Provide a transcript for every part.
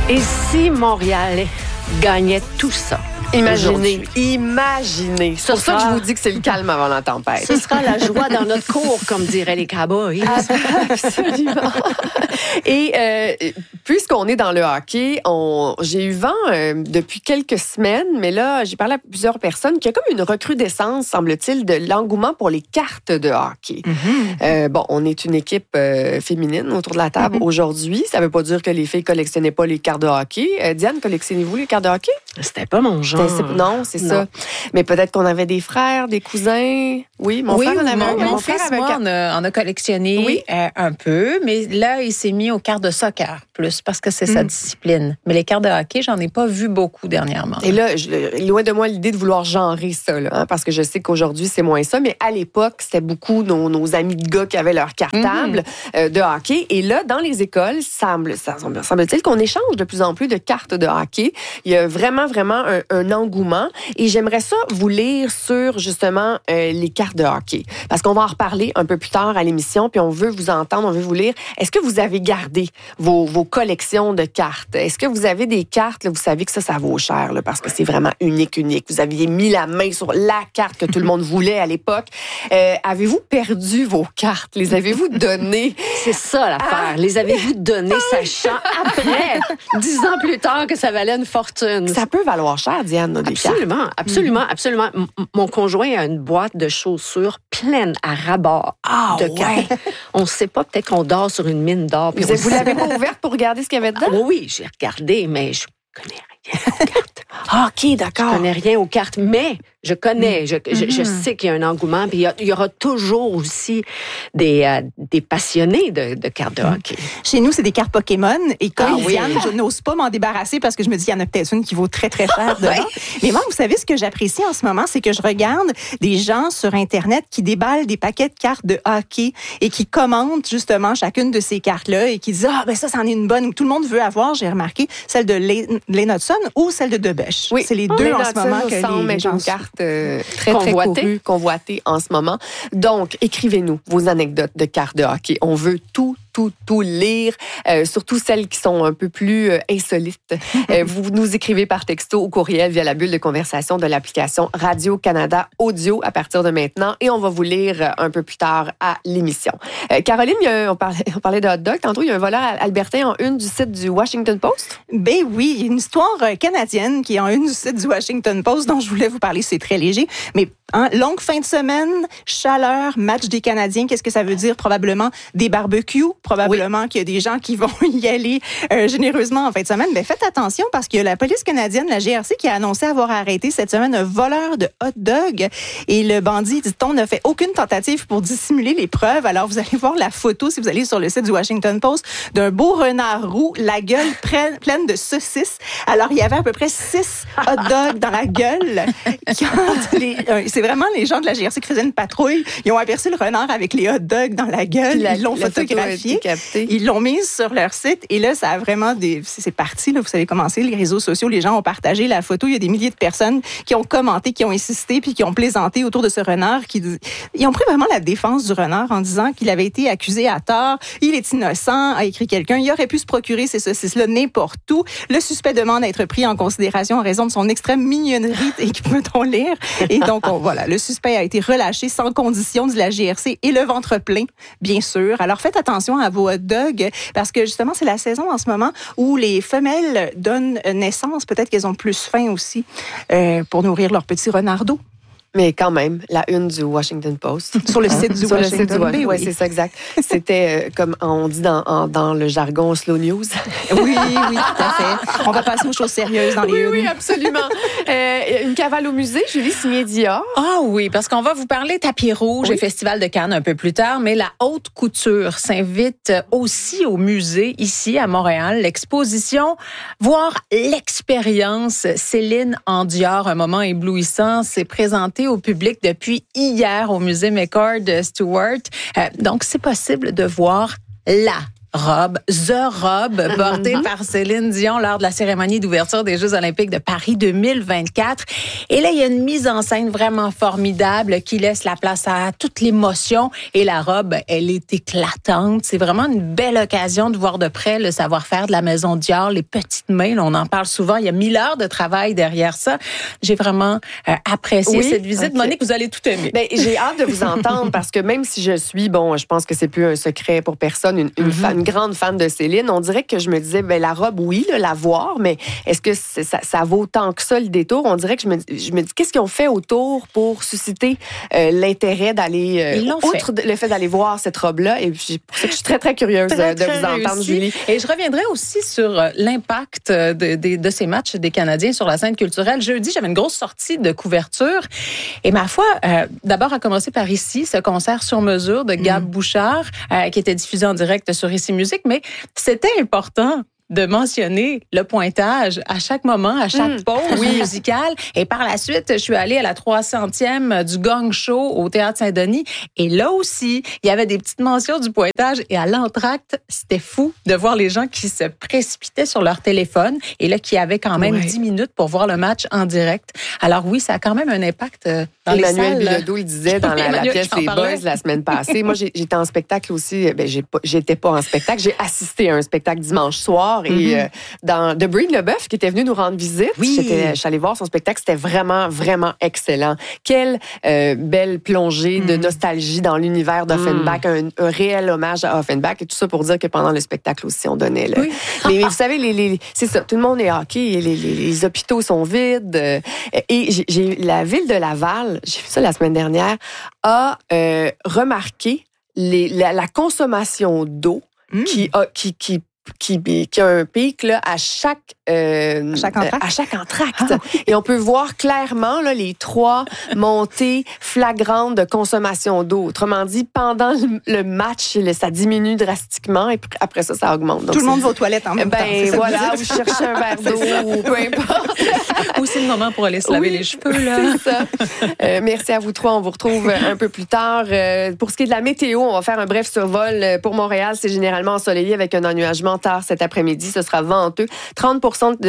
Et si Montréal gagnait tout ça? Imaginez. Ce C'est pour ça que je vous dis que c'est le calme avant la tempête. Ce sera la joie dans notre cour, comme diraient les cowboys. Absolument. Et puisqu'on est dans le hockey, j'ai eu vent depuis quelques semaines, mais là, j'ai parlé à plusieurs personnes qu'il y a comme une recrudescence, semble-t-il, de l'engouement pour les cartes de hockey. Mm-hmm. Bon, on est une équipe féminine autour de la table aujourd'hui. Ça ne veut pas dire que les filles ne collectionnaient pas les cartes de hockey. Diane, collectionnez-vous les cartes de hockey? C'était pas mon genre. Non, c'est ça. Mais peut-être qu'on avait des frères, des cousins. Oui, mon frère en avait un. Mon fils, moi, on a collectionné un peu, mais là, il s'est mis aux cartes de soccer plus parce que c'est sa discipline. Mais les cartes de hockey, j'en ai pas vu beaucoup dernièrement. Et là, loin de moi l'idée de vouloir genrer ça, là, hein, parce que je sais qu'aujourd'hui, c'est moins ça, mais à l'époque, c'était beaucoup nos amis de gars qui avaient leur cartable de hockey. Et là, dans les écoles, semble-t-il qu'on échange de plus en plus de cartes de hockey. Il y a vraiment un engouement. Et j'aimerais ça vous lire sur, justement, les cartes de hockey. Parce qu'on va en reparler un peu plus tard à l'émission, puis on veut vous entendre, on veut vous lire. Est-ce que vous avez gardé vos collections de cartes? Est-ce que vous avez des cartes, là, vous savez que ça vaut cher, là, parce que c'est vraiment unique. Vous aviez mis la main sur la carte que tout le monde voulait à l'époque. Avez-vous perdu vos cartes? Les avez-vous données? C'est ça l'affaire. Les avez-vous données, sachant après, 10 ans plus tard, que ça valait une fortune? Ça peut valoir cher, Diane, des cartes. Absolument. Mon conjoint a une boîte de chaussures pleine à ras-bord de cartes. On ne sait pas, peut-être qu'on dort sur une mine d'or. Vous l'avez pas ouverte pour regarder ce qu'il y avait dedans? Oui, j'ai regardé, mais je connais rien aux cartes. OK, d'accord. Je connais rien aux cartes, mais je connais, je sais qu'il y a un engouement, puis il y aura toujours aussi des passionnés de cartes de hockey. Chez nous, c'est des cartes Pokémon, et comme Diane, je n'ose pas m'en débarrasser parce que je me dis qu'il y en a peut-être une qui vaut très, très cher dedans. Mais moi, vous savez, ce que j'apprécie en ce moment, c'est que je regarde des gens sur Internet qui déballent des paquets de cartes de hockey et qui commentent justement chacune de ces cartes-là et qui disent « Ah, ben ça, c'en est une bonne. » Tout le monde veut avoir, j'ai remarqué, celle de Lennart ou celle de Debesch. Oui, c'est les deux en ce moment que les gens carte très convoitée en ce moment. Donc, écrivez-nous vos anecdotes de cartes de hockey. On veut tout lire, surtout celles qui sont un peu plus insolites. Vous nous écrivez par texto ou courriel via la bulle de conversation de l'application Radio-Canada Audio à partir de maintenant et on va vous lire un peu plus tard à l'émission. Caroline, on parlait de hot dog. Tantôt, il y a un voleur albertain en une du site du Washington Post. Ben oui, il y a une histoire canadienne qui est en une du site du Washington Post dont je voulais vous parler. C'est très léger, mais longue fin de semaine, chaleur, match des Canadiens. Qu'est-ce que ça veut dire? Probablement des barbecues. Probablement qu'il y a des gens qui vont y aller généreusement en fin de semaine. Mais faites attention parce qu'il y a la police canadienne, la GRC, qui a annoncé avoir arrêté cette semaine un voleur de hot dog. Et le bandit, dit-on, n'a fait aucune tentative pour dissimuler les preuves. Alors, vous allez voir la photo, si vous allez sur le site du Washington Post, d'un beau renard roux, la gueule pleine de saucisses. Alors, il y avait à peu près 6 hot dogs dans la gueule. C'est vraiment les gens de la GRC qui faisaient une patrouille. Ils ont aperçu le renard avec les hot dogs dans la gueule. Ils l'ont photographié. Ils l'ont mise sur leur site. Et là, ça a vraiment c'est parti. Là, vous savez comment c'est, les réseaux sociaux. Les gens ont partagé la photo. Il y a des milliers de personnes qui ont commenté, qui ont insisté, puis qui ont plaisanté autour de ce renard. Ils ont pris vraiment la défense du renard en disant qu'il avait été accusé à tort. Il est innocent, a écrit quelqu'un. Il aurait pu se procurer ces saucisses-là n'importe où. Le suspect demande à être pris en considération en raison de son extrême mignonnerie, et peut-on lire. Et donc, voilà, le suspect a été relâché sans condition de la GRC et le ventre plein, bien sûr. Alors, faites attention à vos hot dogs parce que justement, c'est la saison en ce moment où les femelles donnent naissance. Peut-être qu'elles ont plus faim aussi pour nourrir leurs petits renardeaux. Mais quand même, la une du Washington Post. Sur le site du Washington Post. Oui, c'est ça, exact. C'était, comme on dit dans le jargon, slow news. Oui, tout à fait. On va passer aux choses sérieuses dans les unes. Oui, absolument. Une cavale au musée, Julie, signée Dior. Ah oui, parce qu'on va vous parler tapis rouge et Festival de Cannes un peu plus tard, mais la haute couture s'invite aussi au musée ici à Montréal. L'exposition, voire l'expérience Céline en Dior, un moment éblouissant, s'est présentée au public depuis hier au musée McCord Stewart. Donc, c'est possible de voir la robe, The Robe, portée par Céline Dion lors de la cérémonie d'ouverture des Jeux olympiques de Paris 2024. Et là, il y a une mise en scène vraiment formidable qui laisse la place à toute l'émotion. Et la robe, elle est éclatante. C'est vraiment une belle occasion de voir de près le savoir-faire de la maison Dior, les petites mains. Là, on en parle souvent. Il y a 1000 heures de travail derrière ça. J'ai vraiment apprécié cette visite. Okay. Monique, vous allez tout aimer. Ben, j'ai hâte de vous entendre parce que même si je suis, je pense que c'est plus un secret pour personne, une grande fan de Céline, on dirait que je me disais, la robe, oui, la voir, mais est-ce que ça vaut tant que ça le détour? On dirait que je me dis, qu'est-ce qu'ils ont fait autour pour susciter l'intérêt d'aller, outre le fait d'aller voir cette robe-là? Et puis, pour ça que je suis très, très curieuse de vous entendre, Julie. Et je reviendrai aussi sur l'impact de ces matchs des Canadiens sur la scène culturelle. Jeudi, j'avais une grosse sortie de couverture. Et ma foi, d'abord, à commencer par ici, ce concert sur mesure de Gab Bouchard, qui était diffusé en direct sur Ici Musique, mais c'était important de mentionner le pointage à chaque moment, à chaque pause musicale. Et par la suite, je suis allée à la 300e du Gong Show au Théâtre Saint-Denis. Et là aussi, il y avait des petites mentions du pointage. Et à l'entracte, c'était fou de voir les gens qui se précipitaient sur leur téléphone et là, qui avaient quand même 10 minutes pour voir le match en direct. Alors oui, ça a quand même un impact dans les salles. Emmanuel Bilodeau, il disait dans la pièce Les Buzz la semaine passée. Moi, j'étais en spectacle aussi. J'étais pas en spectacle. J'ai assisté à un spectacle dimanche soir. Et dans The Brie Leboeuf, qui était venu nous rendre visite, je suis allée voir son spectacle. C'était vraiment, vraiment excellent. Quelle belle plongée de nostalgie dans l'univers d'Offenbach. Un réel hommage à Offenbach. Et tout ça pour dire que pendant le spectacle aussi, on donnait le... Mais vous savez, c'est ça. Tout le monde est hockey. Les hôpitaux sont vides. Et la ville de Laval, j'ai vu ça la semaine dernière, a remarqué la consommation d'eau qui a un pic là, à chaque entracte. Et on peut voir clairement là, les 3 montées flagrantes de consommation d'eau. Autrement dit, pendant le match, ça diminue drastiquement et après ça augmente. Donc, tout le monde va aux toilettes en même temps. Voilà, vous cherchez un verre d'eau ou peu importe. Ou c'est le moment pour aller se laver les cheveux. Là. C'est ça. Merci à vous 3. On vous retrouve un peu plus tard. Pour ce qui est de la météo, on va faire un bref survol. Pour Montréal, c'est généralement ensoleillé avec un ennuagement tard cet après-midi. Ce sera venteux. 30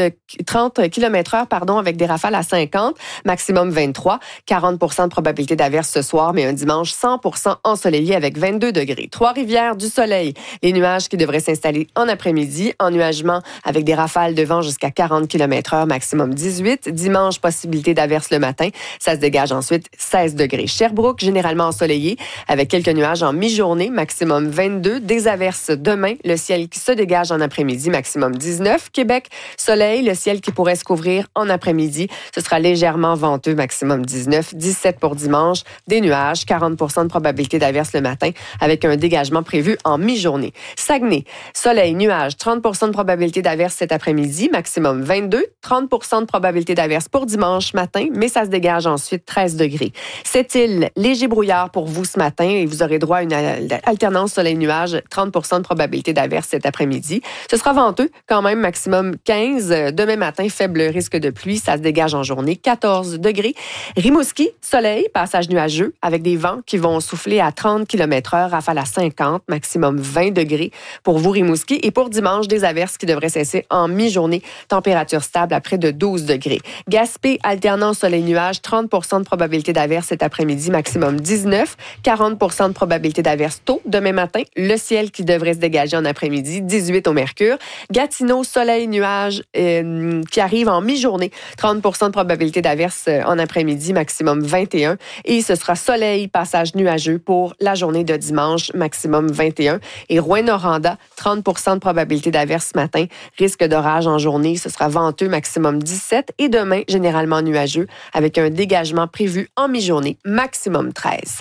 km/h, avec des rafales à 50, maximum 23. 40 de probabilité d'averse ce soir, mais un dimanche 100% ensoleillé avec 22 degrés. Trois-Rivières, du soleil. Les nuages qui devraient s'installer en après-midi. Ennuagement avec des rafales de vent jusqu'à 40 km/h, maximum 18. Dimanche, possibilité d'averse le matin. Ça se dégage ensuite 16 degrés. Sherbrooke, généralement ensoleillé avec quelques nuages en mi-journée, maximum 22. Des averses demain. Le ciel qui se dégage en après-midi, maximum 19. Québec, soleil, le ciel qui pourrait se couvrir en après-midi. Ce sera légèrement venteux, maximum 19. 17 pour dimanche, des nuages, 40 de probabilité d'averse le matin avec un dégagement prévu en mi-journée. Saguenay, soleil, nuages, 30 de probabilité d'averse cet après-midi, maximum 22. 30 de probabilité d'averse pour dimanche matin, mais ça se dégage ensuite 13 degrés. Sept-Îles, léger brouillard pour vous ce matin et vous aurez droit à une alternance soleil-nuage, 30 de probabilité d'averse cet après-midi. Ce sera venteux, quand même, maximum 15. Demain matin, faible risque de pluie. Ça se dégage en journée, 14 degrés. Rimouski, soleil, passage nuageux, avec des vents qui vont souffler à 30 km/h, rafale à 50, maximum 20 degrés pour vous, Rimouski. Et pour dimanche, des averses qui devraient cesser en mi-journée. Température stable à près de 12 degrés. Gaspé, alternance soleil-nuage, 30 de probabilité d'averse cet après-midi, maximum 19. 40 de probabilité d'averse tôt demain matin. Le ciel qui devrait se dégager en après-midi, 18 au mercure. Gatineau, soleil, nuages qui arrive en mi-journée. 30 de probabilité d'averse en après-midi, maximum 21. Et ce sera soleil, passage nuageux pour la journée de dimanche, maximum 21. Et Rouyn-Noranda, 30 de probabilité d'averse ce matin. Risque d'orage en journée, ce sera venteux, maximum 17. Et demain, généralement nuageux, avec un dégagement prévu en mi-journée, maximum 13.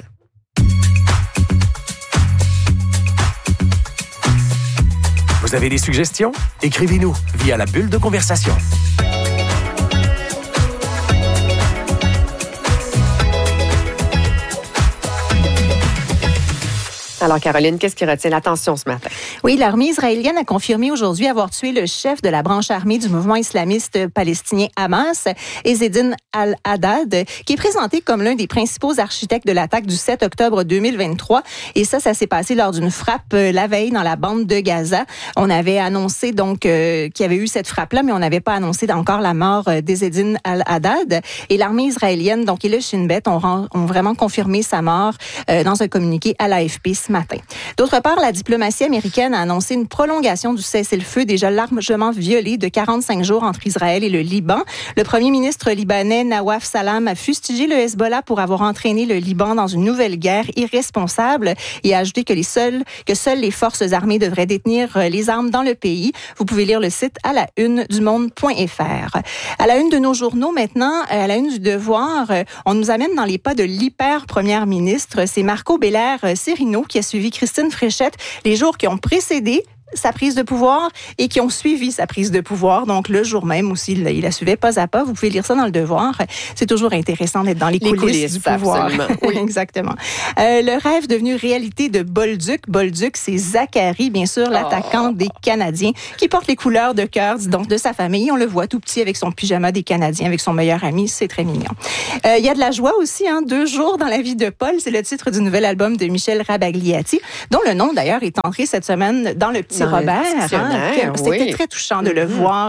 Vous avez des suggestions? Écrivez-nous via la bulle de conversation. Alors, Caroline, qu'est-ce qui retient l'attention ce matin? Oui, l'armée israélienne a confirmé aujourd'hui avoir tué le chef de la branche armée du mouvement islamiste palestinien Hamas, Ezzedine Al-Haddad, qui est présenté comme l'un des principaux architectes de l'attaque du 7 octobre 2023. Et ça s'est passé lors d'une frappe la veille dans la bande de Gaza. On avait annoncé donc qu'il y avait eu cette frappe-là, mais on n'avait pas annoncé encore la mort d'Ezzedine Al-Haddad. Et l'armée israélienne, donc et le Shin Bet, ont vraiment confirmé sa mort dans un communiqué à l'AFP ce matin. D'autre part, la diplomatie américaine a annoncé une prolongation du cessez-le-feu déjà largement violé de 45 jours entre Israël et le Liban. Le premier ministre libanais Nawaf Salam a fustigé le Hezbollah pour avoir entraîné le Liban dans une nouvelle guerre irresponsable et a ajouté que seules les forces armées devraient détenir les armes dans le pays. Vous pouvez lire le site à la une du monde.fr. À la une de nos journaux maintenant, à la une du Devoir, on nous amène dans les pas de l'hyper-première ministre. C'est Marco Bélair-Sérino qui a suivi Christine Fréchette les jours qui ont précédé sa prise de pouvoir et qui ont suivi sa prise de pouvoir. Donc, le jour même aussi, il la suivait pas à pas. Vous pouvez lire ça dans le Devoir. C'est toujours intéressant d'être dans les coulisses du pouvoir. Oui, exactement. Le rêve devenu réalité de Bolduc. Bolduc, c'est Zachary, bien sûr, l'attaquant des Canadiens, qui porte les couleurs de cœur, donc, de sa famille. On le voit tout petit avec son pyjama des Canadiens, avec son meilleur ami. C'est très mignon. Il y a de la joie aussi, 2 jours dans la vie de Paul. C'est le titre du nouvel album de Michel Rabagliati, dont le nom, d'ailleurs, est entré cette semaine dans le petit Robert. C'était très touchant de le voir.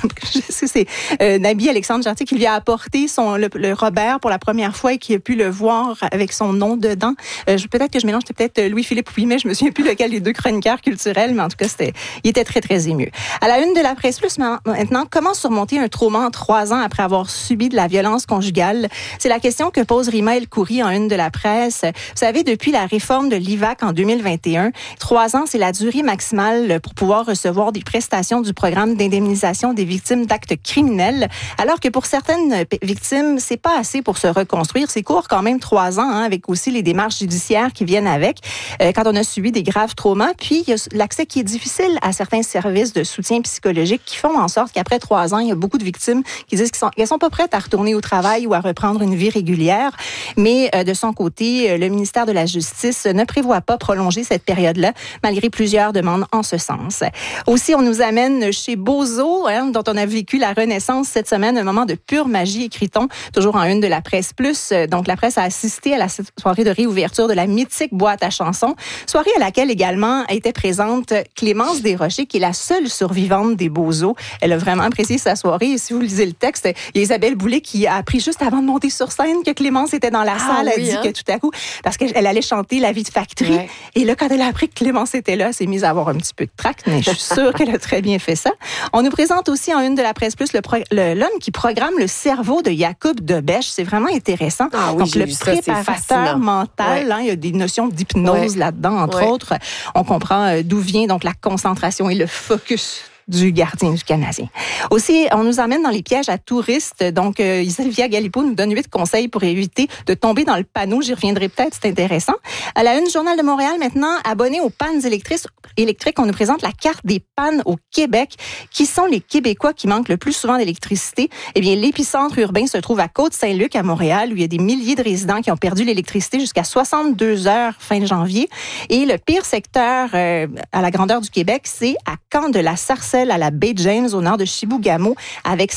C'est Nabi Alexandre Jartier qui lui a apporté le Robert pour la première fois et qui a pu le voir avec son nom dedans. Peut-être que je mélange, c'était peut-être Louis-Philippe Ouimet, je me souviens plus lequel des deux chroniqueurs culturels, mais en tout cas, il était très, très ému. À la une de la Presse Plus, maintenant, comment surmonter un trauma en 3 ans après avoir subi de la violence conjugale? C'est la question que pose Rima El Khoury en une de la presse. Vous savez, depuis la réforme de l'IVAC en 2021, 3 ans, c'est la durée maximale pour pouvoir recevoir des prestations du programme d'indemnisation des victimes d'actes criminels, alors que pour certaines victimes, c'est pas assez pour se reconstruire. C'est court quand même 3 ans, avec aussi les démarches judiciaires qui viennent avec, quand on a subi des graves traumas. Puis, il y a l'accès qui est difficile à certains services de soutien psychologique qui font en sorte qu'après 3 ans, il y a beaucoup de victimes qui disent qu'elles sont pas prêtes à retourner au travail ou à reprendre une vie régulière. Mais de son côté, le ministère de la Justice ne prévoit pas prolonger cette période-là, malgré plusieurs demandes en ce sens. Aussi, on nous amène chez Bozo, dont on a vécu la renaissance cette semaine, un moment de pure magie, écrit-on, toujours en une de la Presse Plus. Donc, la presse a assisté à la soirée de réouverture de la mythique boîte à chansons, soirée à laquelle également était présente Clémence Desrochers, qui est la seule survivante des Bozo. Elle a vraiment apprécié sa soirée. Et si vous lisez le texte, il y a Isabelle Boulay qui a appris juste avant de monter sur scène que Clémence était dans la salle. Elle dit que tout à coup, parce qu'elle allait chanter La vie de factory. Ouais. Et là, quand elle a appris que Clémence était là, elle s'est mise à avoir un petit peu de trac, mais je suis sûre qu'elle a très bien fait ça. On nous présente aussi en une de la Presse Plus l'homme qui programme le cerveau de Yacoub Debeche. C'est vraiment intéressant. Ah oui, donc, le préparateur mental, il y a des notions d'hypnose là-dedans, entre autres. On comprend d'où vient donc la concentration et le focus du gardien du Canadien. Aussi, on nous emmène dans les pièges à touristes. Donc, Sylvia Galipeau nous donne 8 conseils pour éviter de tomber dans le panneau. J'y reviendrai peut-être, c'est intéressant. À la une, Journal de Montréal, maintenant, abonné aux pannes électriques, on nous présente la carte des pannes au Québec. Qui sont les Québécois qui manquent le plus souvent d'électricité? Eh bien, l'épicentre urbain se trouve à Côte-Saint-Luc, à Montréal, où il y a des milliers de résidents qui ont perdu l'électricité jusqu'à 62 heures fin janvier. Et le pire secteur à la grandeur du Québec, c'est à Camp-de-la-Sarcelle, à la baie James, au nord de Chibougamau, avec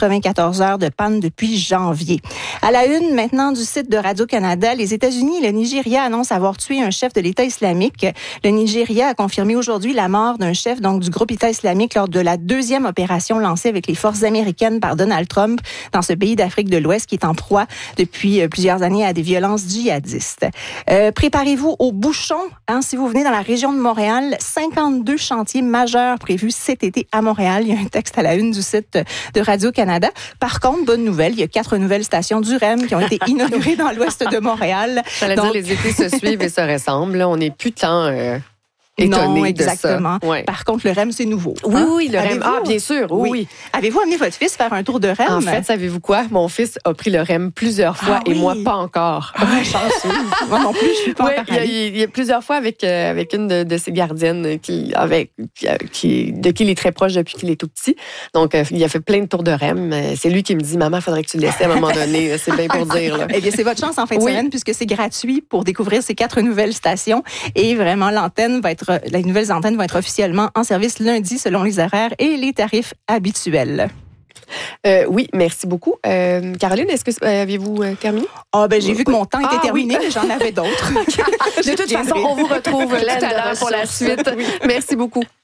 194 heures de panne depuis janvier. À la une, maintenant, du site de Radio-Canada, les États-Unis et le Nigeria annoncent avoir tué un chef de l'État islamique. Le Nigeria a confirmé aujourd'hui la mort d'un chef du groupe État islamique lors de la 2e opération lancée avec les forces américaines par Donald Trump dans ce pays d'Afrique de l'Ouest qui est en proie depuis plusieurs années à des violences djihadistes. Préparez-vous aux bouchons. Si vous venez dans la région de Montréal, 52 chantiers majeurs prévus cet été à Montréal. Il y a un texte à la une du site de Radio-Canada. Par contre, bonne nouvelle, il y a 4 nouvelles stations du REM qui ont été inaugurées dans l'ouest de Montréal. J'allais dire, les étés se suivent et se ressemblent. On n'est plus tant étonnée non, exactement. de ça. Ouais. Par contre, le REM, c'est nouveau. Oui, le REM. Avez-vous- Ah, bien sûr, oui. Avez-vous amené votre fils faire un tour de REM? En fait, savez-vous quoi? Mon fils a pris le REM plusieurs fois et oui. moi, pas encore. Chanceux. Moi non plus, je suis pas Oui, encore allée. il y a plusieurs fois avec une de ses gardiennes de qui il est très proche depuis qu'il est tout petit. Donc, il a fait plein de tours de REM. C'est lui qui me dit, maman, il faudrait que tu le laisses à un moment donné. C'est bien pour dire. Là. Eh bien, c'est votre chance en fin de semaine puisque c'est gratuit pour découvrir ces 4 nouvelles stations. Et vraiment, les nouvelles antennes vont être officiellement en service lundi selon les horaires et les tarifs habituels. Oui, merci beaucoup. Caroline, est-ce que aviez-vous terminé? J'ai vu que mon temps était terminé, oui. mais j'en avais d'autres. De toute façon, on vous retrouve tout à l'heure pour la suite. Merci beaucoup.